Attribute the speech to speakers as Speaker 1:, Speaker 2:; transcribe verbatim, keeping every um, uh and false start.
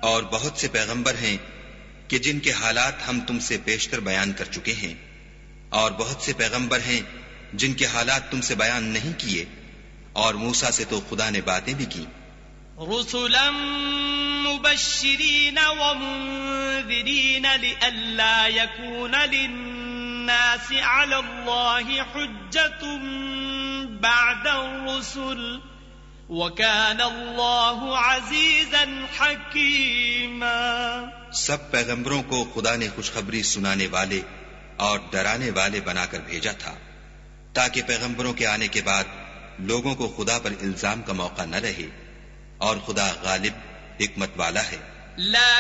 Speaker 1: और बहुत से पैगंबर हैं कि जिनके हालात हम तुमसे पेशतर बयान कर चुके हैं, और बहुत से पैगंबर हैं जिनके हालात तुमसे बयान नहीं किए, और मूसा से तो खुदा ने बातें भी की।
Speaker 2: रुसुलन मुबश्शिरीन व मुंज़िरीन लिअल्ला यकून लिन्नासि अला अल्लाहि हुज्जतुन बअदा रुसुल व काना अल्लाहु अज़ीज़न हकीमा।
Speaker 1: सब पैगंबरों को खुदा ने खुशखबरी सुनाने वाले और डराने वाले बनाकर भेजा था, ताकि पैगंबरों के आने के बाद लोगों को खुदा पर इल्जाम का मौका न रहे, और खुदा गालिब हिकमत वाला है।
Speaker 2: ला